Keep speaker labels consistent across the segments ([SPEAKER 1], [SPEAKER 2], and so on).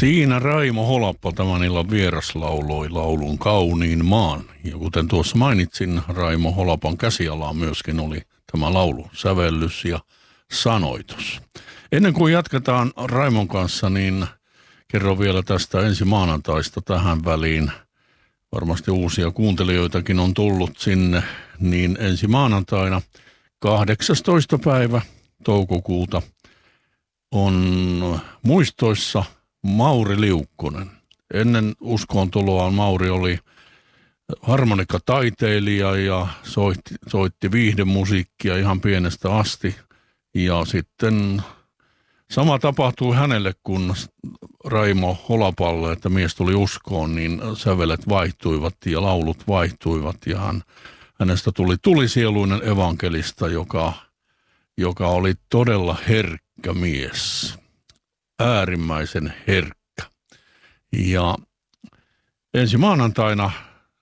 [SPEAKER 1] Siinä Raimo Holappa tämän illan vieras lauloi laulun Kauniin maan. Ja kuten tuossa mainitsin, Raimo Holapan käsialaa myöskin oli tämä laulu, sävellys ja sanoitus. Ennen kuin jatketaan Raimon kanssa, niin kerron vielä tästä ensi maanantaista tähän väliin. Varmasti uusia kuuntelijoitakin on tullut sinne, niin ensi maanantaina 18. päivä toukokuuta on muistoissa Mauri Liukkonen. Ennen uskoontuloaan Mauri oli harmonikkataiteilija ja soitti viihdemusiikkia ihan pienestä asti. Ja sitten sama tapahtui hänelle, kun Raimo Holapalle, että mies tuli uskoon, niin sävelet vaihtuivat ja laulut vaihtuivat. Ja hänestä tuli tulisieluinen evankelista, joka oli todella herkkä mies. Äärimmäisen herkkä. Ja ensi maanantaina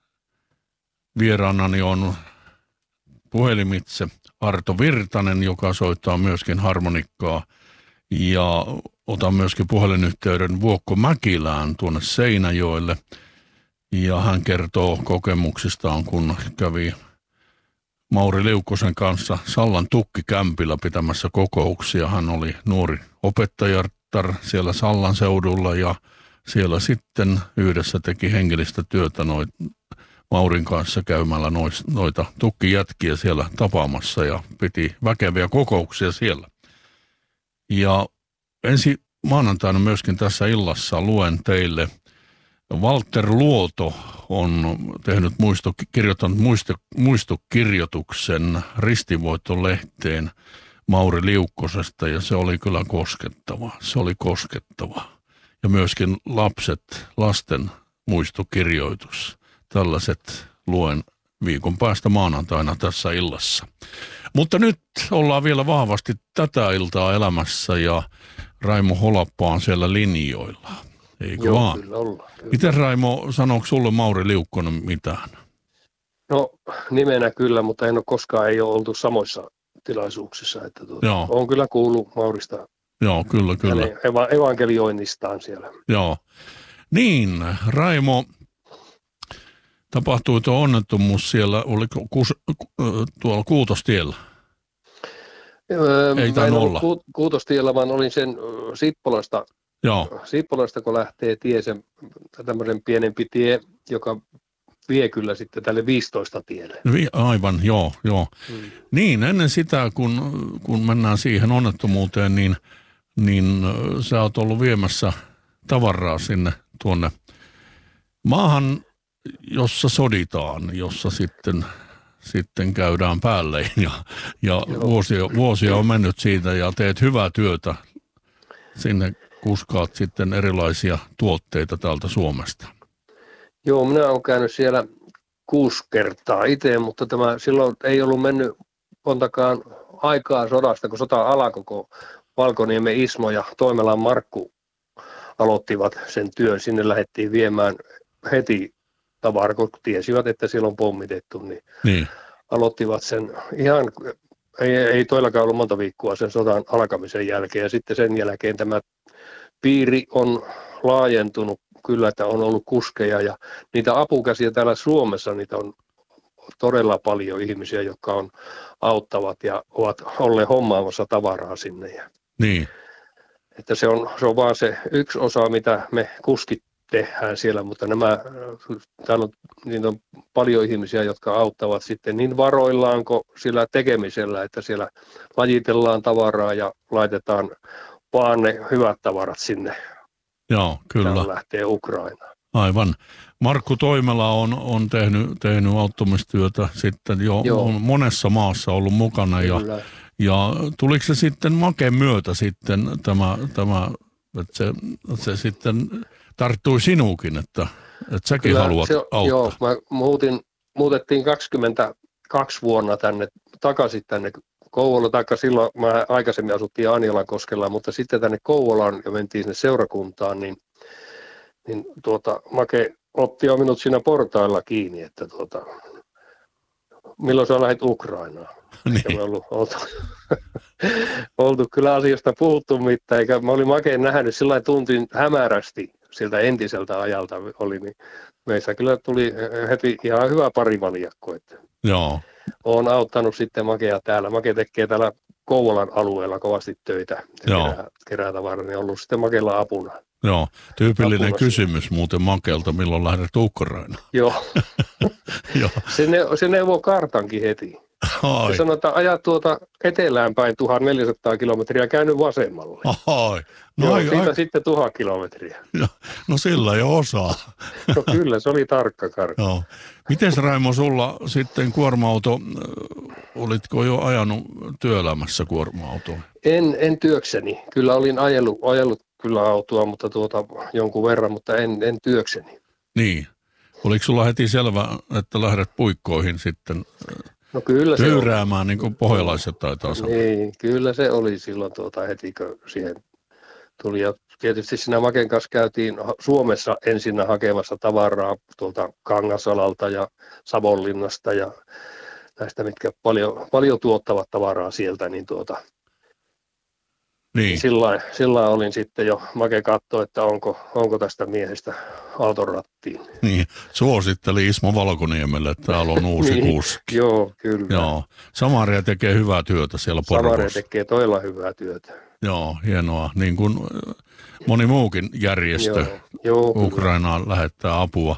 [SPEAKER 1] vieraanani on puhelimitse Arto Virtanen, joka soittaa myöskin harmonikkaa. Ja otan myöskin puhelinyhteyden Vuokko Mäkilään tuonne Seinäjoelle. Ja hän kertoo kokemuksistaan, kun kävi Mauri Liukkosen kanssa Sallan tukkikämpillä pitämässä kokouksia. Hän oli nuori opettajatar siellä Sallan seudulla ja siellä sitten yhdessä teki hengellistä työtä Maurin kanssa käymällä noita tukkijätkiä siellä tapaamassa ja piti väkeviä kokouksia siellä. Ja ensi maanantaina myöskin tässä illassa luen teille. Walter Luoto on kirjoittanut muistokirjoituksen Ristinvoitto-lehteen Mauri Liukkosesta ja se oli kyllä koskettava. Se oli koskettava. Ja myöskin lasten muistokirjoitus. Tällaiset luen viikon päästä maanantaina tässä illassa. Mutta nyt ollaan vielä vahvasti tätä iltaa elämässä ja Raimo Holappa on siellä linjoilla. Eikö
[SPEAKER 2] Joo,
[SPEAKER 1] vaan?
[SPEAKER 2] Kyllä ollaan. Kyllä.
[SPEAKER 1] Miten Raimo, sanooko sulle Mauri Liukkonen mitään?
[SPEAKER 2] No nimenä kyllä, mutta en ole koskaan ei ole oltu samoissa tilaisuuksissa. Että olen kyllä kuullut Maurista.
[SPEAKER 1] Joo, kyllä.
[SPEAKER 2] Evankelioinnistaan siellä.
[SPEAKER 1] Joo. Niin, Raimo, tapahtui tuo onnettomuus siellä, oliko tuolla Kuutostiellä? Ei tainnut olla.
[SPEAKER 2] Kuutostiellä, vaan olin sen Sippolasta.
[SPEAKER 1] Joo.
[SPEAKER 2] Sippolasta, kun lähtee tämmöinen pienempi tie, joka vie kyllä sitten tälle 15 tielle.
[SPEAKER 1] Aivan, joo. Niin, ennen sitä, kun mennään siihen onnettomuuteen, niin sä oot ollut viemässä tavaraa sinne tuonne maahan, jossa soditaan, jossa sitten käydään päälle ja vuosia on mennyt siitä ja teet hyvää työtä. Sinne kuskaat sitten erilaisia tuotteita täältä Suomesta.
[SPEAKER 2] Joo, minä olen käynyt siellä 6 kertaa itse, mutta silloin ei ollut mennyt montakaan aikaa sodasta, kun sota alkoi, kun Valkoniemen Ismo ja Toimelan Markku aloittivat sen työn. Sinne lähdettiin viemään heti tavaraa, kun tiesivät, että siellä on pommitettu, niin. Aloittivat sen ihan, ei toillakaan ollut monta viikkoa sen sodan alkamisen jälkeen, ja sitten sen jälkeen tämä piiri on laajentunut kyllä, että on ollut kuskeja, ja niitä apukäsiä täällä Suomessa, niitä on todella paljon ihmisiä, jotka auttavat ja ovat olleet hommaamassa tavaraa sinne.
[SPEAKER 1] Niin.
[SPEAKER 2] Että se on vaan se yksi osa, mitä me kuskit tehdään siellä, mutta täällä on paljon ihmisiä, jotka auttavat sitten niin varoillaan kuin sillä tekemisellä, että siellä lajitellaan tavaraa ja laitetaan vaan ne hyvät tavarat sinne.
[SPEAKER 1] Joo, kyllä.
[SPEAKER 2] Täällä lähtee Ukrainaan.
[SPEAKER 1] Aivan. Markku Toimela on tehnyt auttamistyötä sitten jo on monessa maassa ollut mukana ja tuliko se sitten Maken myötä sitten tämä että se sitten tarttui sinuukin, että säkin kyllä, haluat auttaa.
[SPEAKER 2] Joo, muutettiin 22 vuonna takaisin tänne Kouvolaan, taikka silloin mä aikaisemmin asuttiin Anjolankoskella, mutta sitten tänne Kouvolaan ja mentiin sinne seurakuntaan, niin Make otti jo minut siinä portailla kiinni, että milloin sä lähdet Ukrainaan. Eikä
[SPEAKER 1] Niin.
[SPEAKER 2] me oltu kyllä asiasta puhuttu mitään, eikä mä olin makeen nähnyt sillä lailla tuntin hämärästi sieltä entiseltä ajalta oli, niin meissä kyllä tuli heti ihan hyvä parivaljakko, että
[SPEAKER 1] Joo.
[SPEAKER 2] olen auttanut sitten Makea täällä. Make tekee täällä Kouvolan alueella kovasti töitä ja kerää tavaraa, niin on ollut sitten Makeella apuna.
[SPEAKER 1] Joo, tyypillinen
[SPEAKER 2] Apuna
[SPEAKER 1] kysymys muuten Makelta, milloin lähdet Ukrainaan.
[SPEAKER 2] Joo,
[SPEAKER 1] Joo.
[SPEAKER 2] se neuvoo kartankin heti.
[SPEAKER 1] Ai.
[SPEAKER 2] Se sanoo, että ajat tuota etelään päin 1400 kilometriä käynyt vasemmalle.
[SPEAKER 1] Ai. No,
[SPEAKER 2] Joo, siitä sitten 1000 kilometriä.
[SPEAKER 1] no sillä jo osaa.
[SPEAKER 2] No kyllä, se oli tarkka kartta.
[SPEAKER 1] Joo. Mites Raimo sulla sitten kuorma-auto, olitko jo ajanut työelämässä kuorma-autoa?
[SPEAKER 2] En työkseni. Kyllä olin ajellut kyllä autoa, mutta jonkun verran, mutta en työkseni.
[SPEAKER 1] Niin. Oliko sulla heti selvä, että lähdet puikkoihin sitten
[SPEAKER 2] No kyllä
[SPEAKER 1] tyyräämään, niin kuin pohjalaiset taitaa sanoa?
[SPEAKER 2] Niin, kyllä se oli silloin heti, kun siihen tuli. Ja tietysti siinä Maken kanssa käytiin Suomessa ensinnä hakemassa tavaraa tuolta Kangasalalta ja Savonlinnasta ja näistä, mitkä paljon tuottavat tavaraa sieltä, niin
[SPEAKER 1] Niin.
[SPEAKER 2] sillä olin sitten jo, Make katsoi, että onko tästä miehestä auton rattiin.
[SPEAKER 1] Niin, suositteli Ismo Valkoniemelle, että täällä on uusi
[SPEAKER 2] Niin,
[SPEAKER 1] kuski.
[SPEAKER 2] Joo, kyllä.
[SPEAKER 1] Joo. Samaria tekee hyvää työtä siellä
[SPEAKER 2] Samaria
[SPEAKER 1] Porvoossa.
[SPEAKER 2] tekee todella hyvää työtä.
[SPEAKER 1] Joo, hienoa. Niin kuin moni muukin järjestö
[SPEAKER 2] Joo,
[SPEAKER 1] Ukrainaan lähettää apua.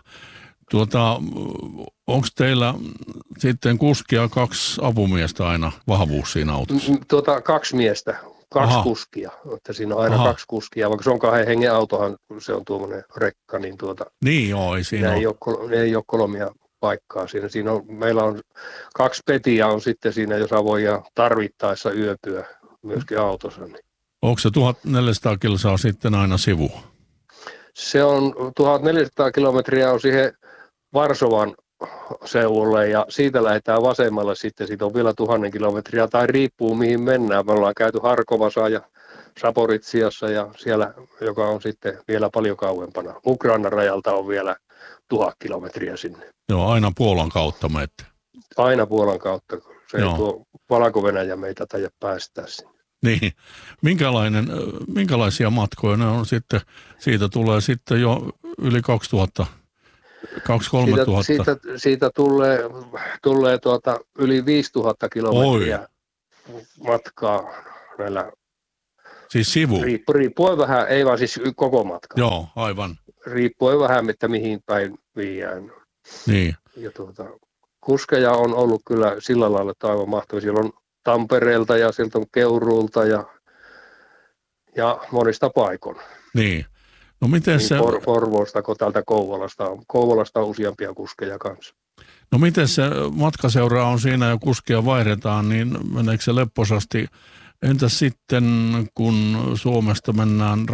[SPEAKER 1] Onko teillä sitten kuskia 2 apumiestä aina vahvuus siinä autossa?
[SPEAKER 2] 2 miestä. 2
[SPEAKER 1] Aha.
[SPEAKER 2] kuskia, että siinä on aina 2 kuskia, vaikka se on 2 hengen autohan, se on tuommoinen rekka, niin
[SPEAKER 1] Niin joo, ei siinä
[SPEAKER 2] ei ole 3 paikkaa siinä. Meillä on 2 petiä on sitten siinä, jossa voi tarvittaessa yöpyä myöskin autossa. Niin.
[SPEAKER 1] Onko se 1400 kilsaa sitten aina sivu?
[SPEAKER 2] Se on 1400 kilometriä on siihen Varsovan seudulle ja siitä lähdetään vasemmalle sitten, siitä on vielä 1000 kilometriä tai riippuu mihin mennään. Me ollaan käyty Harkovassa ja Saporitsiassa ja siellä, joka on sitten vielä paljon kauempana. Ukrainan rajalta on vielä 1000 kilometriä sinne.
[SPEAKER 1] Joo, aina Puolan kautta menette.
[SPEAKER 2] Aina Puolan kautta, se ei
[SPEAKER 1] Joo.
[SPEAKER 2] tuo Valko-Venäjä meitä taida päästää sinne.
[SPEAKER 1] Niin, minkälaisia matkoja ne on sitten, siitä tulee sitten jo yli 2000, 2-3 tuhatta.
[SPEAKER 2] Siitä tulee yli 5000 kilometriä matkaa näillä.
[SPEAKER 1] Siis sivu?
[SPEAKER 2] Riippuen vähän, ei vaan siis koko matka.
[SPEAKER 1] Joo, aivan.
[SPEAKER 2] Riippuen vähän, että mihin päin viiään.
[SPEAKER 1] Niin.
[SPEAKER 2] Ja kuskeja on ollut kyllä sillä lailla aivan mahtavia. Siellä on Tampereelta ja sieltä on Keuruulta ja monista paikon.
[SPEAKER 1] Niin. No miten
[SPEAKER 2] niin
[SPEAKER 1] se...
[SPEAKER 2] Porvoosta kuin täältä Kouvolasta. Kouvolasta on useampia kuskeja kanssa.
[SPEAKER 1] No miten se matkaseura on siinä ja kuskia vaihdetaan, niin meneekö se lepposasti? Entäs sitten, kun Suomesta mennään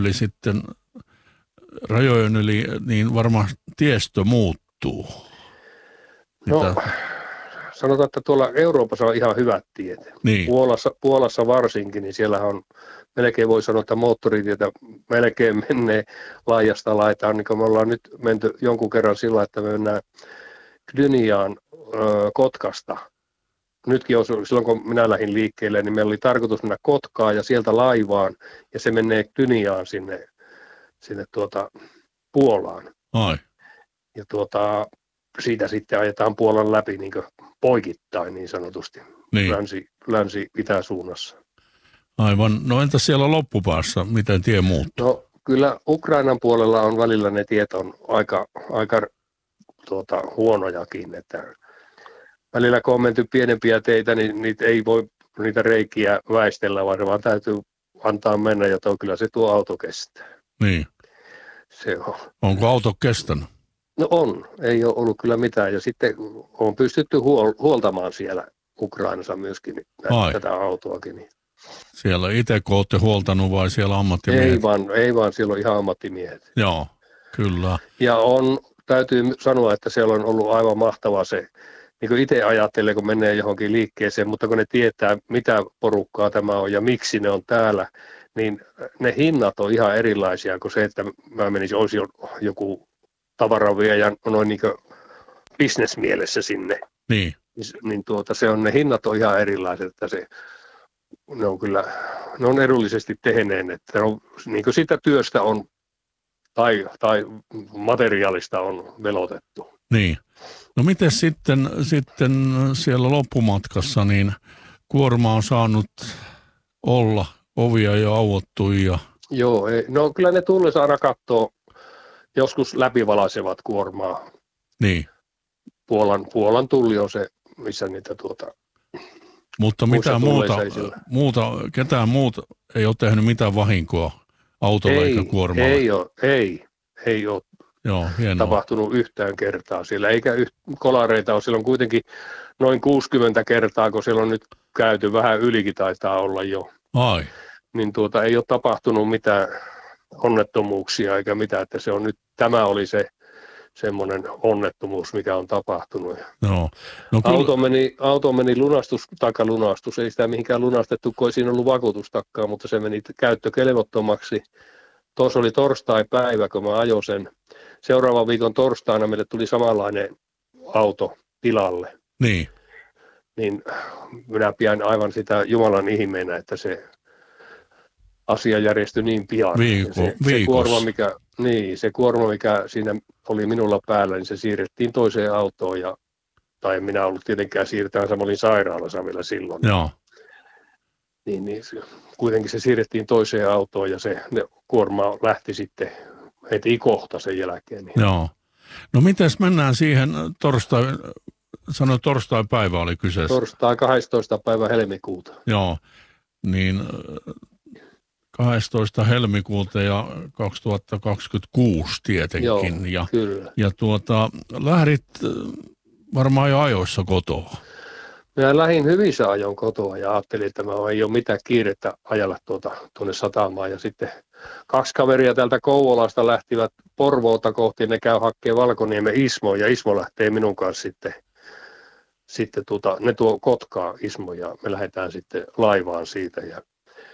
[SPEAKER 1] rajojen yli, niin varmaan tiestö muuttuu?
[SPEAKER 2] No, sanotaan, että tuolla Euroopassa on ihan hyvät tiet.
[SPEAKER 1] Niin.
[SPEAKER 2] Puolassa varsinkin, niin siellä on melkein voi sanoa, että moottoritietä melkein menee laajasta laitaan. Niin me ollaan nyt menty jonkun kerran sillä, että me mennään Gdyniaan Kotkasta. Nytkin silloin, kun minä lähdin liikkeelle, niin meillä oli tarkoitus mennä Kotkaan ja sieltä laivaan, ja se menee Gdyniaan sinne Puolaan.
[SPEAKER 1] Ai.
[SPEAKER 2] Ja siitä sitten ajetaan Puolan läpi niin poikittain niin sanotusti,
[SPEAKER 1] Niin.
[SPEAKER 2] länsi-itäsuunnassa.
[SPEAKER 1] Aivan. No entäs siellä loppupäässä, miten tie muuttuu?
[SPEAKER 2] No kyllä Ukrainan puolella on välillä ne tiet on aika huonojakin, että välillä kun on menty pienempiä teitä, niin niitä ei voi niitä reikiä väistellä, vaan täytyy antaa mennä, ja kyllä se tuo auto kestää.
[SPEAKER 1] Niin.
[SPEAKER 2] Se on.
[SPEAKER 1] Onko auto kestänyt?
[SPEAKER 2] No on, ei ole ollut kyllä mitään, ja sitten on pystytty huoltamaan siellä Ukrainassa myöskin tätä autoakin. Niin.
[SPEAKER 1] Siellä itse kun olette huoltanut vai siellä ammattimiehet?
[SPEAKER 2] Ei vaan, siellä on ihan ammattimiehet.
[SPEAKER 1] Joo, kyllä.
[SPEAKER 2] Ja täytyy sanoa, että siellä on ollut aivan mahtavaa se, niin kuin itse ajattelee, kun menee johonkin liikkeeseen, mutta kun ne tietää, mitä porukkaa tämä on ja miksi ne on täällä, niin ne hinnat on ihan erilaisia kuin se, että mä menisin, olisi joku tavaraviejä noin niin kuin bisnesmielessä sinne.
[SPEAKER 1] Niin.
[SPEAKER 2] niin se on, ne hinnat on ihan erilaiset, että ne on edullisesti tehneen, että on, niin kuin siitä työstä on tai materiaalista on velotettu.
[SPEAKER 1] Niin. No miten sitten siellä loppumatkassa, niin kuorma on saanut olla, ovia jo auottu ja...
[SPEAKER 2] Joo, no kyllä ne tullessa aina katsoo, joskus läpivalaisevat kuormaa.
[SPEAKER 1] Niin.
[SPEAKER 2] Puolan tulli on se, missä niitä
[SPEAKER 1] Mutta mitään ketään muuta ei ole tehnyt mitään vahinkoa autolla eikä kuormalla?
[SPEAKER 2] Ei ole.
[SPEAKER 1] Joo,
[SPEAKER 2] tapahtunut yhtään kertaa siellä, eikä kolareita ole. Siellä on kuitenkin noin 60 kertaa, kun siellä on nyt käyty, vähän ylikin taitaa olla jo.
[SPEAKER 1] Ai.
[SPEAKER 2] Niin ei ole tapahtunut mitään onnettomuuksia eikä mitään, että se on nyt, tämä oli se semmoinen onnettomuus, mikä on tapahtunut.
[SPEAKER 1] No,
[SPEAKER 2] auto meni lunastus, ei sitä mihinkään lunastettu, kun ei siinä ollut vakuutustakkaa, mutta se meni käyttökelvottomaksi. Tuossa oli torstai-päivä, kun mä ajoin sen. Seuraavan viikon torstaina meille tuli samanlainen auto tilalle. Niin minä pidän aivan sitä Jumalan ihmeenä, että se asia järjestyi niin pian. Se kuorma, mikä siinä oli minulla päällä, niin se siirrettiin toiseen autoon. Tai en minä ollut tietenkään siirtämässä, mä olin sairaalassa vielä silloin.
[SPEAKER 1] Joo.
[SPEAKER 2] Niin, kuitenkin se siirrettiin toiseen autoon ja se kuorma lähti sitten heti kohta sen jälkeen. Niin.
[SPEAKER 1] Joo. No mites mennään siihen torstai-päivä oli kyseessä.
[SPEAKER 2] Torstai 12. päivä helmikuuta.
[SPEAKER 1] Joo, niin 12. helmikuuta ja 2026 tietenkin.
[SPEAKER 2] Joo, kyllä.
[SPEAKER 1] Ja lähdit varmaan jo ajoissa kotoa.
[SPEAKER 2] Minä lähdin hyvissä ajoin kotoa ja ajattelin, että ei ole mitään kiirettä ajalla tuonne satamaan. Ja sitten 2 kaveria täältä Kouvolasta lähtivät Porvoota kohti, ne käy hakemaan Valkoniemen Ismo ja Ismo lähtee minun kanssa sitten ne tuo Kotkaa Ismo ja me lähdetään sitten laivaan siitä. Ja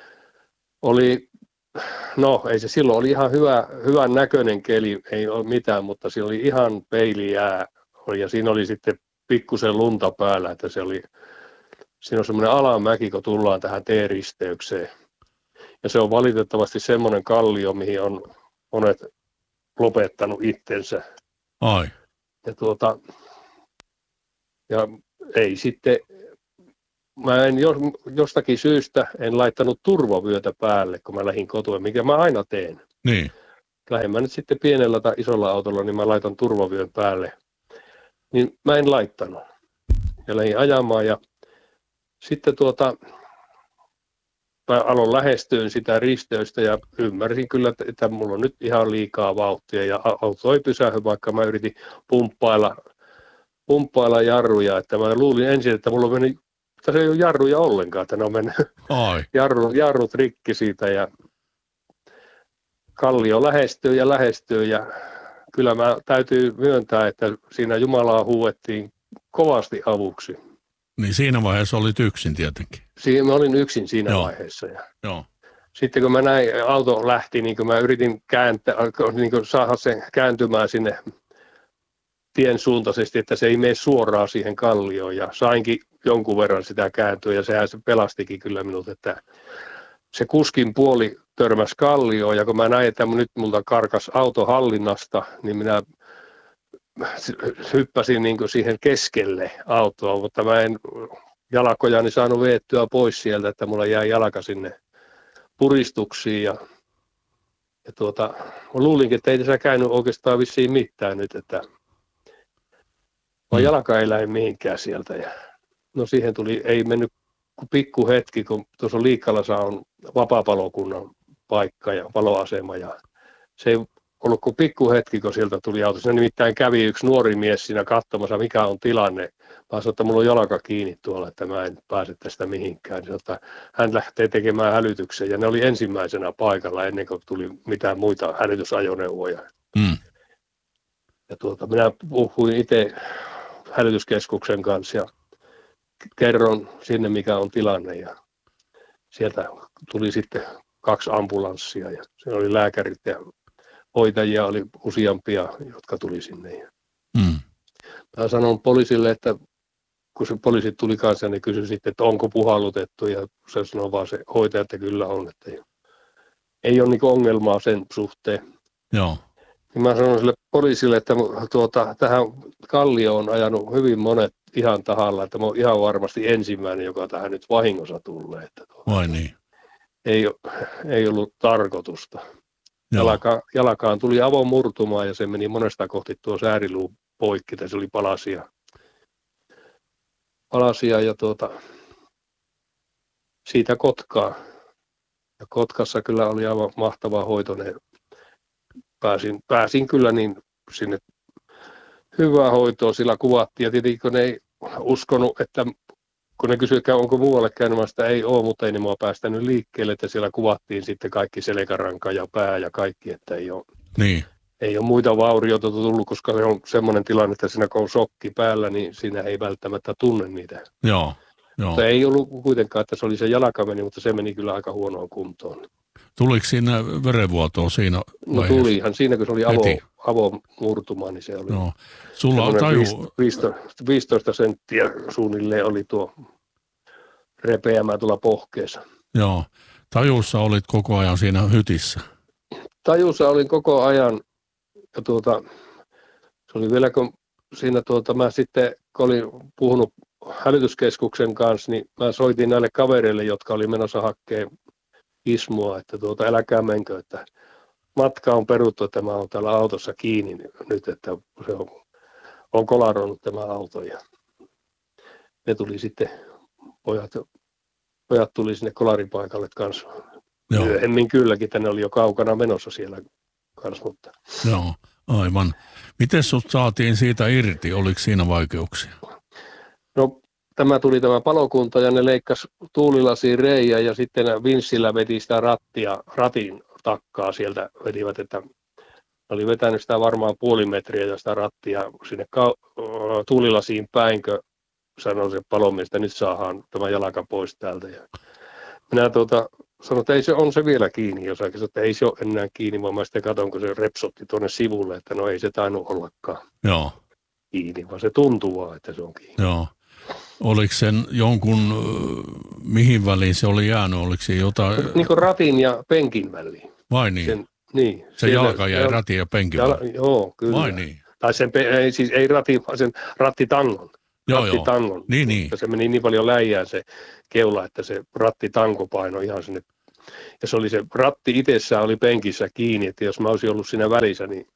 [SPEAKER 2] ei se silloin oli ihan hyvän näköinen keli, ei ole mitään, mutta siinä oli ihan peilijää ja siinä oli sitten pikkusen lunta päällä, että siinä on semmoinen alamäki, kun tullaan tähän T-risteykseen. Ja se on valitettavasti semmoinen kallio, mihin on monet lopettanut itsensä.
[SPEAKER 1] Ai.
[SPEAKER 2] Ja ei sitten, mä en jostakin syystä en laittanut turvavyötä päälle, kun mä lähdin kotoa, mikä mä aina teen.
[SPEAKER 1] Niin.
[SPEAKER 2] Lähdin mä nyt sitten pienellä tai isolla autolla, niin mä laitan turvavyön päälle. Niin mä en laittanut. Ja lähdin ajamaan ja sitten mä aloin lähestyä sitä risteystä ja ymmärsin kyllä, että mulla on nyt ihan liikaa vauhtia ja auto ei pysähdy, vaikka mä yritin pumppailla jarruja. Että mä luulin ensin, että mulla on mennyt, että se ei ole jarruja ollenkaan, että ne on mennyt jarrut rikki siitä ja kallio lähestyy ja kyllä mä täytyy myöntää, että siinä Jumalaa huuettiin kovasti avuksi.
[SPEAKER 1] Niin siinä vaiheessa olit yksin tietenkin.
[SPEAKER 2] Mä olin yksin siinä vaiheessa.
[SPEAKER 1] Joo.
[SPEAKER 2] Sitten kun mä näin, auto lähti, niin kun mä yritin saada sen kääntymään sinne tien suuntaisesti, että se ei mene suoraan siihen kallioon. Ja sainkin jonkun verran sitä kääntyä ja sehän se pelastikin kyllä minut, että se kuskin puoli törmäsi kallioon ja kun mä näin, että nyt multa karkas auto hallinnasta, niin minä hyppäsin niin kuin siihen keskelle autoa, mutta mä en jalkojani saanut veettyä pois sieltä, että mulla jäi jalka sinne puristuksiin ja mä luulinkin, että ei tässä käynyt oikeastaan vissiin mitään nyt, että jalka ei lähde mihinkään sieltä ja no siihen ei mennyt kuin pikku hetki, kun tuossa Liikkalassa on vapaapalokunnan paikka ja paloasema ja se ei ollut kuin pikku hetki, kun sieltä tuli auto. Siinä nimittäin kävi yksi nuori mies siinä katsomassa, mikä on tilanne. Mä sanoin, että mulla on jalka kiinni tuolla, että mä en pääse tästä mihinkään. Hän lähtee tekemään hälytyksen ja ne oli ensimmäisenä paikalla ennen kuin tuli mitään muita hälytysajoneuvoja. Ja minä puhuin itse hälytyskeskuksen kanssa ja kerron sinne, mikä on tilanne. Ja sieltä tuli sitten 2 ambulanssia ja siinä oli lääkärit ja hoitajia oli useampia, jotka tuli sinne. Mä sanon poliisille, että kun se poliisi tuli kanssa, niin kysyi sitten, että onko puhallutettu, ja se sanoi vaan se hoitaja, että kyllä on, että ei ole niin ongelmaa sen suhteen.
[SPEAKER 1] Joo.
[SPEAKER 2] Ja mä sanoin sille poliisille, että tähän kallioon on ajanut hyvin monet ihan tahalla, että mä oon ihan varmasti ensimmäinen, joka tähän nyt vahingossa tulee. Että
[SPEAKER 1] Vai niin?
[SPEAKER 2] Ei ollut tarkoitusta. Jalkaan tuli avomurtumaa ja se meni monesta kohti tuo sääriluu poikki, että se oli palasia ja siitä Kotkaan. Ja Kotkassa kyllä oli aivan mahtava hoito. Pääsin kyllä niin sinne hyvää hoitoa, sillä kuvattiin. Ja tietenkin kun ne ei uskonut, että kun ne kysyivät, onko muualle käynyt, ei ole, mutta ei ne mua päästänyt liikkeelle, että siellä kuvattiin sitten kaikki selkäranka ja pää ja kaikki, että ei ole muita vaurioita tullut, koska se on semmoinen tilanne, että siinä kun on shokki päällä, niin siinä ei välttämättä tunne niitä.
[SPEAKER 1] Joo.
[SPEAKER 2] Mutta ei ollut kuitenkaan, että se oli se jalka meni, mutta se meni kyllä aika huonoon kuntoon.
[SPEAKER 1] Tuliko siinä verenvuotoa siinä
[SPEAKER 2] vaiheessa? No tulihan siinä, kun se oli avomurtuma, niin se oli.
[SPEAKER 1] No. Sulla on
[SPEAKER 2] 15 senttiä suunnilleen oli tuo repeämä tuolla pohkeessa.
[SPEAKER 1] Joo. Tajuussa olit koko ajan siinä hytissä?
[SPEAKER 2] Tajuussa olin koko ajan. Ja se oli vielä, kun siinä mä sitten, kun olin puhunut hälytyskeskuksen kanssa, niin mä soitin näille kavereille, jotka oli menossa hakemaan Ismoa, että älkää menkö, että matka on peruttu, että mä oon täällä autossa kiinni nyt, että se on kolaroinut tämä auto. Ja ne tuli sitten, pojat tuli sinne kolaripaikalle kanssa. Myöhemmin kylläkin, että ne oli jo kaukana menossa siellä kanssa. Mutta.
[SPEAKER 1] Joo, aivan. Miten sut saatiin siitä irti? Oliko siinä vaikeuksia?
[SPEAKER 2] No tämä palokunta ja ne leikkasi tuulilasiin reijä ja sitten vinssillä veti sitä ratin takkaa sieltä vetivät, että oli vetänyt sitä varmaan puoli metriä ja sitä rattia sinne tuulilasiin päin, kun sanoi se palomies, että nyt saadaan tämä jalka pois täältä. Ja minä sanoin, että ei se on se vielä kiinni, jos sanoin, että ei se ole enää kiinni, vaan mä sitten katson, kun se repsotti tuonne sivulle, että no ei se tainnut ollakaan kiinni, vaan se tuntuu vaan, että se on kiinni.
[SPEAKER 1] Joo. Oliko sen jonkun, mihin väliin se oli jäänyt? Oliko se jotain?
[SPEAKER 2] Niin kuin ratin ja penkin väliin.
[SPEAKER 1] Vai niin?
[SPEAKER 2] Se
[SPEAKER 1] jalka jäi ratin ja penkin väliin?
[SPEAKER 2] Joo, kyllä.
[SPEAKER 1] Vai niin?
[SPEAKER 2] Tai ei ratin, vaan sen rattitangon. Rattitangon.
[SPEAKER 1] Niin.
[SPEAKER 2] Se meni niin paljon läjään se keula, että se rattitanko painoi ihan sinne. Ja se oli se ratti itsessään oli penkissä kiinni, että jos mä olisin ollut siinä välissä, niin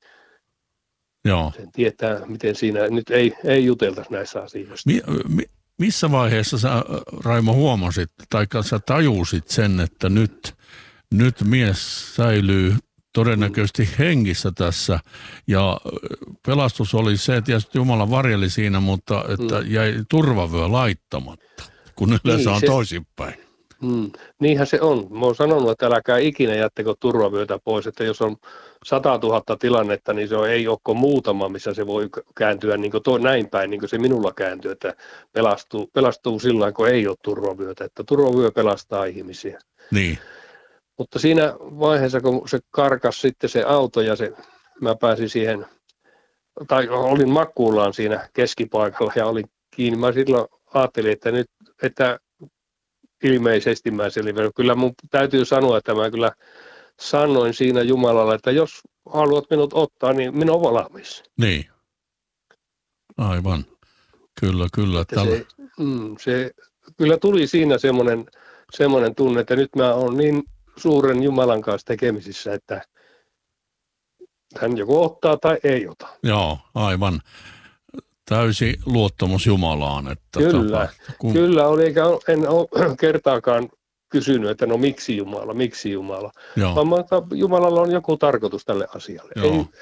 [SPEAKER 2] sen tietää, miten siinä nyt ei juteltaisi näissä asioissa.
[SPEAKER 1] Missä vaiheessa sä, Raimo, huomasit, tai sä tajusit sen, että nyt mies säilyy todennäköisesti hengissä tässä, ja pelastus oli se, että tietysti Jumala varjeli siinä, mutta että jäi turvavyö laittamatta, kun yleensä on toisinpäin.
[SPEAKER 2] Niinhän se on. Mä oon sanonut, että älkää ikinä jättäkö turvavyötä pois, että jos on 100 000 tilannetta, niin se ei ole muutama, missä se voi kääntyä niin kuin näin päin, niin kuin se minulla kääntyy, että pelastuu sillä kun ei ole turvavyötä, että turvavyö pelastaa ihmisiä.
[SPEAKER 1] Niin.
[SPEAKER 2] Mutta siinä vaiheessa, kun se karkas sitten se auto ja mä pääsin siihen, tai olin makkuullaan siinä keskipaikalla ja olin kiinni, mä silloin ajattelin, että ilmeisesti mä selviän. Kyllä mun täytyy sanoa, että mä kyllä sanoin siinä Jumalalle, että jos haluat minut ottaa, niin minä olen valmis.
[SPEAKER 1] Niin. Aivan. Kyllä.
[SPEAKER 2] Se kyllä tuli siinä semmoinen tunne, että nyt mä oon niin suuren Jumalan kanssa tekemisissä, että hän joko ottaa tai ei ota.
[SPEAKER 1] Joo, aivan. Täysi luottamus Jumalaan. Että
[SPEAKER 2] Kyllä oli, eikä en ole kertaakaan kysynyt, että no miksi Jumala. Vaan Jumalalla on joku tarkoitus tälle asialle.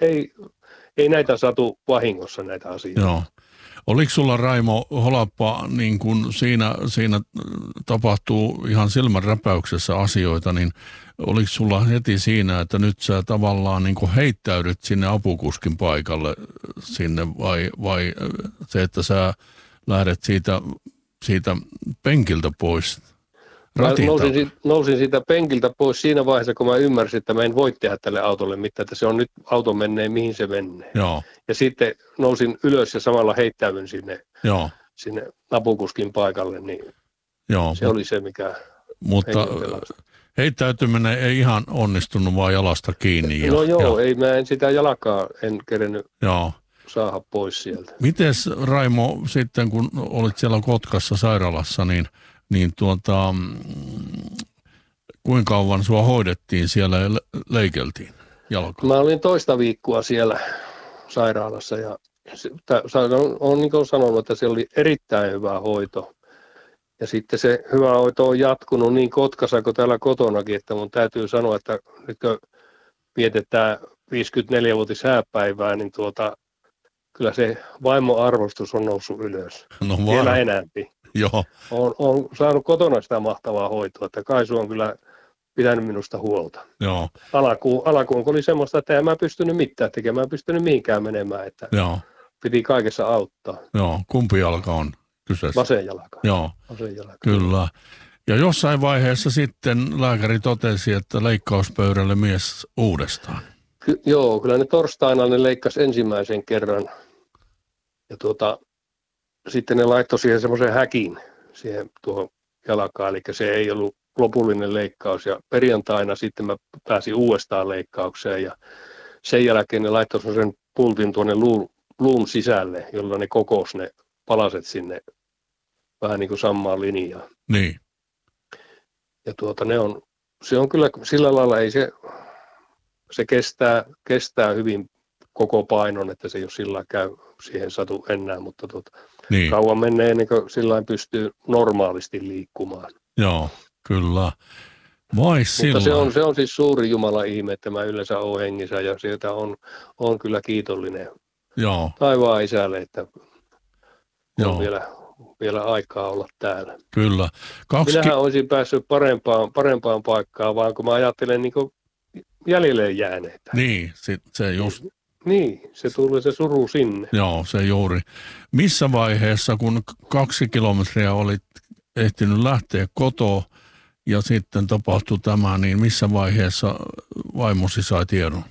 [SPEAKER 2] Ei näitä satu vahingossa näitä asioita.
[SPEAKER 1] Joo. Oliko sulla, Raimo Holappa, niin kun siinä tapahtuu ihan silmänräpäyksessä asioita, niin oliko sulla heti siinä, että nyt sä tavallaan niin kun heittäydyt sinne apukuskin paikalle sinne vai se, että sä lähdet siitä penkiltä pois?
[SPEAKER 2] Nousin siitä penkiltä pois siinä vaiheessa, kun mä ymmärsin, että mä en voi tehdä tälle autolle mitään, että se on nyt auto menee, mihin se menee.
[SPEAKER 1] Joo.
[SPEAKER 2] Ja sitten nousin ylös ja samalla heittäydyn sinne napukuskin paikalle, niin
[SPEAKER 1] Joo,
[SPEAKER 2] se oli se, mikä
[SPEAKER 1] mutta heittäytyminen ei ihan onnistunut vaan jalasta kiinni.
[SPEAKER 2] No joo, ei mä en sitä jalkaa en kerennyt saada pois sieltä.
[SPEAKER 1] Mites Raimo sitten, kun olit siellä Kotkassa sairaalassa, niin kuinka kauan sua hoidettiin siellä ja leikeltiin jalkaa?
[SPEAKER 2] Mä olin toista viikkoa siellä sairaalassa ja olen niin kuin sanonut, että se oli erittäin hyvä hoito. Ja sitten se hyvä hoito on jatkunut niin Kotkassa kuin täällä kotonakin, että mun täytyy sanoa, että nyt kun vietetään 54-vuotis hääpäivää, niin kyllä se vaimo-arvostus on noussut ylös.
[SPEAKER 1] No
[SPEAKER 2] vielä enemmän.
[SPEAKER 1] Joo.
[SPEAKER 2] Olen saanut kotona sitä mahtavaa hoitoa, että Kaisu on kyllä pitänyt minusta huolta.
[SPEAKER 1] Joo.
[SPEAKER 2] Alkuun oli semmoista, että en mä pystynyt mitään tekemään, en pystynyt mihinkään menemään, että piti kaikessa auttaa.
[SPEAKER 1] Joo, kumpi jalka on kyseessä?
[SPEAKER 2] Vasen jalka.
[SPEAKER 1] Joo,
[SPEAKER 2] vasen jalka.
[SPEAKER 1] Kyllä. Ja jossain vaiheessa sitten lääkäri totesi, että leikkauspöydälle mies uudestaan.
[SPEAKER 2] Joo, kyllä ne torstaina ne leikkasi ensimmäisen kerran. Ja sitten ne laittoi siihen semmoisen häkin siihen tuohon jalkaan, eli se ei ollut lopullinen leikkaus. Ja perjantaina sitten mä pääsin uudestaan leikkaukseen ja sen jälkeen ne laittoi semmoisen pultin tuonne luun sisälle, jolla ne kokosi ne palaset sinne vähän niin kuin samaan linjaan.
[SPEAKER 1] Niin.
[SPEAKER 2] Ja se on kyllä sillä lailla, ei se kestää hyvin koko painon, että se ei ole sillä käy siihen satu enää, mutta
[SPEAKER 1] niin.
[SPEAKER 2] Kauan menee ennen kuin sillä pystyy normaalisti liikkumaan.
[SPEAKER 1] Joo, kyllä.
[SPEAKER 2] Mutta se on siis suuri Jumalan ihme, että mä yleensä olen hengissä ja sieltä on kyllä kiitollinen taivaan isälle, että on vielä aikaa olla täällä.
[SPEAKER 1] Kyllä.
[SPEAKER 2] Minähän olisin päässyt parempaan paikkaan, vaan kun mä ajattelen niin kuin jäljelle jääneitä.
[SPEAKER 1] Niin, se just.
[SPEAKER 2] Niin, se tulee se suru sinne.
[SPEAKER 1] Joo, se juuri. Missä vaiheessa, kun 2 kilometriä olit ehtinyt lähteä kotoa ja sitten tapahtui tämä, niin missä vaiheessa vaimosi sai tiedon?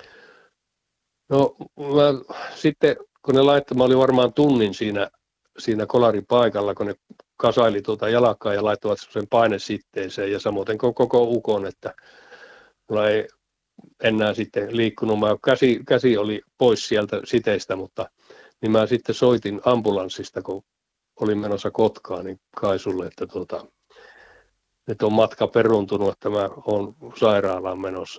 [SPEAKER 2] No, sitten kun ne mä olin varmaan tunnin siinä kolaripaikalla, kun ne kasaili jalkaa ja laittoivat sen painesitteeseen ja samoin koko ukon, että mulla ei enää sitten liikkunut. Käsi oli pois sieltä siteistä, mutta niin mä sitten soitin ambulanssista, kun olin menossa Kotkaan, niin Kaisulle, että nyt on matka peruntunut, että mä oon sairaalaan menossa.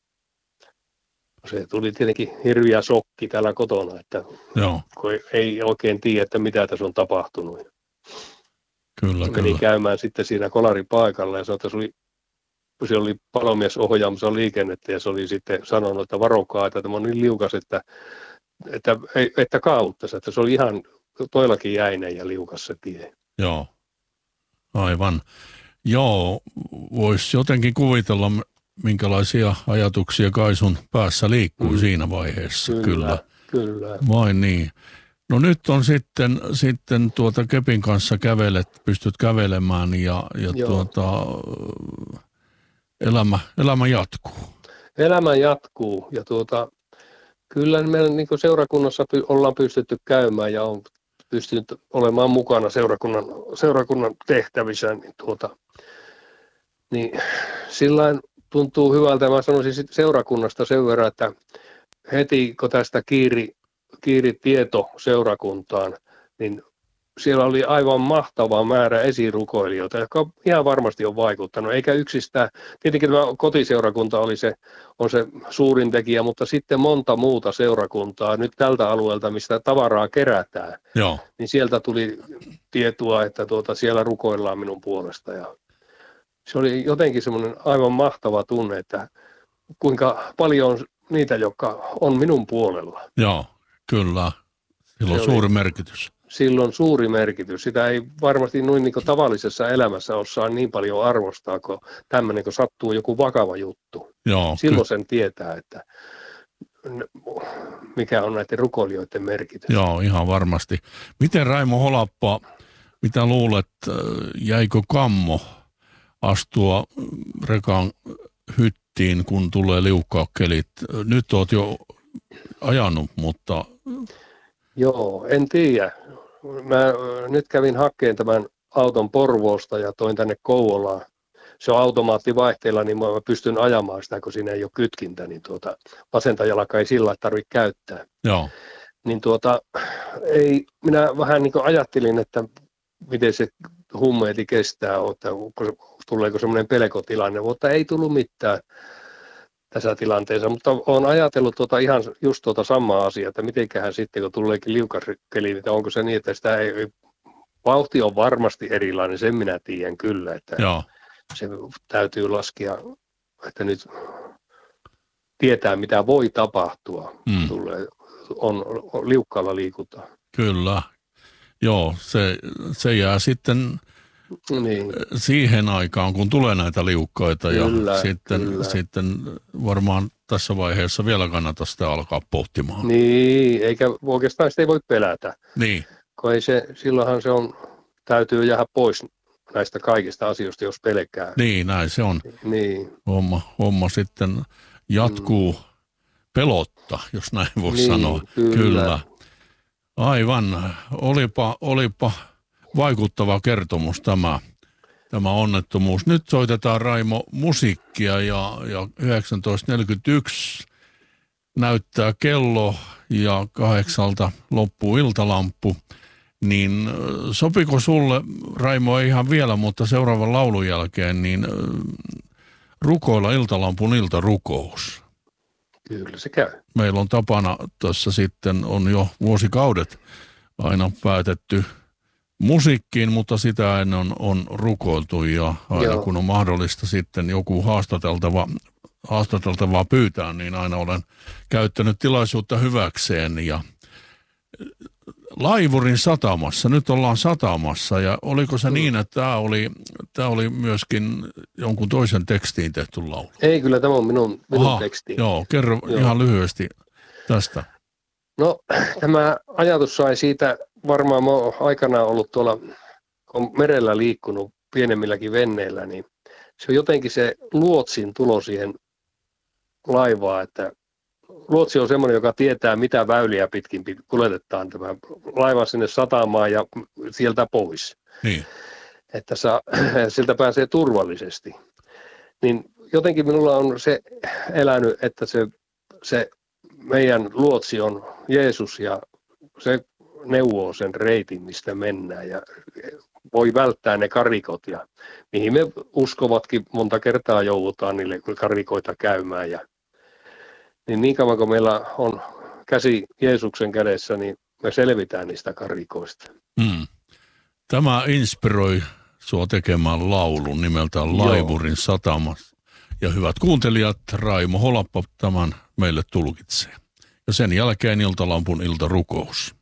[SPEAKER 2] Se tuli tietenkin hirviä shokki täällä kotona, että kun ei oikein tiedä, että mitä tässä on tapahtunut.
[SPEAKER 1] Kyllä.
[SPEAKER 2] Menin käymään sitten siinä kolaripaikalla ja se oli palomies ohjaamassa liikennettä ja se oli sitten sanonut, että varokaa, että tämä on niin liukas, että kaavuttaisi, että se oli ihan toillakin jäinen ja liukas se tie.
[SPEAKER 1] Joo, aivan. Joo, voisi jotenkin kuvitella, minkälaisia ajatuksia Kaisun päässä liikkuu siinä vaiheessa.
[SPEAKER 2] Kyllä.
[SPEAKER 1] Vain niin. No nyt on sitten kepin kanssa pystyt kävelemään ja elämä jatkuu.
[SPEAKER 2] Elämä jatkuu ja kyllä meillä niin seurakunnassa ollaan pystytty käymään ja on pystynyt olemaan mukana seurakunnan tehtävissä. Niin sillain tuntuu hyvältä. Mä sanoisin seurakunnasta sen verran, että heti kun tästä kiiri tieto seurakuntaan, niin siellä oli aivan mahtava määrä esirukoilijoita, jotka ihan varmasti on vaikuttanut, eikä yksistään, tietenkin tämä kotiseurakunta on se suurin tekijä, mutta sitten monta muuta seurakuntaa nyt tältä alueelta, mistä tavaraa kerätään, niin sieltä tuli tietoa, että siellä rukoillaan minun puolesta ja se oli jotenkin semmoinen aivan mahtava tunne, että kuinka paljon on niitä, jotka on minun puolella.
[SPEAKER 1] Joo, kyllä. Sillä on suuri merkitys.
[SPEAKER 2] Silloin suuri merkitys. Sitä ei varmasti noin niin kuin tavallisessa elämässä osaa niin paljon arvostaa, kun tämmöinen, kun sattuu joku vakava juttu.
[SPEAKER 1] Joo,
[SPEAKER 2] silloin sen tietää, että mikä on näiden rukoilijoiden merkitys.
[SPEAKER 1] Joo, ihan varmasti. Miten Raimo Holappa, mitä luulet, jäikö kammo astua rekan hyttiin, kun tulee liukkaat kelit? Nyt olet jo ajanut, mutta...
[SPEAKER 2] Joo, en tiedä. mä nyt kävin hakkeen tämän auton Porvoosta ja toin tänne Kouvolaan. Se on automaattivaihteella, niin mä pystyn ajamaan sitä, kun siinä ei ole kytkintä, niin vasenta jalka ei sillä tarvitse käyttää.
[SPEAKER 1] Joo.
[SPEAKER 2] Niin minä vähän niin kuin ajattelin, että miten se hummeeti kestää, että tuleeko semmoinen pelkotilanne, mutta ei tullut mitään tässä tilanteessa, mutta olen ajatellut ihan just samaa asiaa, että mitenköhän sitten, kun tuleekin liukaskeli, niin onko se niin, että sitä ei, vauhti on varmasti erilainen, sen minä tiedän kyllä, että
[SPEAKER 1] Joo.
[SPEAKER 2] se täytyy laskea, että nyt tietää, mitä voi tapahtua, on liukkaalla liikutaan.
[SPEAKER 1] Kyllä. Joo, se jää sitten siihen aikaan, kun tulee näitä liukkaita
[SPEAKER 2] kyllä,
[SPEAKER 1] ja sitten varmaan tässä vaiheessa vielä kannata sitä alkaa pohtimaan.
[SPEAKER 2] Niin, eikä oikeastaan sitä ei voi pelätä.
[SPEAKER 1] Niin.
[SPEAKER 2] Kun silloinhan se täytyy jäädä pois näistä kaikista asioista, jos pelkää.
[SPEAKER 1] Niin, näin se on.
[SPEAKER 2] Niin.
[SPEAKER 1] Homma sitten jatkuu pelotta, jos näin voi sanoa. Kyllä. Aivan. Olipa vaikuttava kertomus tämä onnettomuus. Nyt soitetaan, Raimo, musiikkia ja 19.41 näyttää kello ja 8 loppuu iltalamppu. Niin sopiko sulle, Raimo, ei ihan vielä, mutta seuraavan laulun jälkeen, niin rukoilla iltalampun iltarukous?
[SPEAKER 2] Kyllä se käy.
[SPEAKER 1] Meillä on tapana tuossa sitten, on jo vuosikaudet aina päätetty musiikkiin, mutta sitä ennen on rukoiltu ja aina kun on mahdollista sitten joku haastateltavaa pyytää, niin aina olen käyttänyt tilaisuutta hyväkseen ja Laivurin satamassa, nyt ollaan satamassa ja oliko se niin, että tämä oli myöskin jonkun toisen tekstiin tehty laulu?
[SPEAKER 2] Ei, kyllä tämä on minun tekstiin.
[SPEAKER 1] Joo, kerro ihan lyhyesti tästä.
[SPEAKER 2] No, tämä ajatus sai siitä, varmaan mä oon aikanaan ollut tuolla, kun merellä liikkunut pienemmilläkin venneillä, niin se on jotenkin se luotsin tulo siihen laivaan, että luotsi on semmoinen, joka tietää, mitä väyliä pitkin kuljetetaan tämä laiva sinne satamaan ja sieltä pois.
[SPEAKER 1] Niin.
[SPEAKER 2] Että siltä pääsee turvallisesti. Niin jotenkin minulla on se elänyt, että se meidän luotsi on Jeesus ja se neuvoo sen reitin, mistä mennään ja voi välttää ne karikot ja mihin me uskovatkin monta kertaa joudutaan niille karikoita käymään niin kauan kuin meillä on käsi Jeesuksen kädessä, niin me selvitään niistä karikoista.
[SPEAKER 1] Tämä inspiroi sua tekemään laulun nimeltään Laivurin satama. Ja hyvät kuuntelijat, Raimo Holappa tämän meille tulkitsee. Ja sen jälkeen iltalampun iltarukous.